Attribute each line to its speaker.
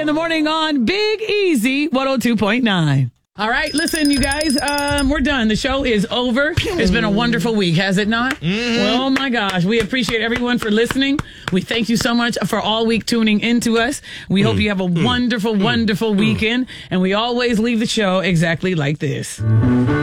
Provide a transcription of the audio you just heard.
Speaker 1: in the morning on Big Easy 102.9. All right, listen, you guys, we're done. The show is over. It's been a wonderful week, has it not? Well, oh, my gosh. We appreciate everyone for listening. We thank you so much for all week tuning into us. We hope you have a wonderful, wonderful weekend. And we always leave the show exactly like this.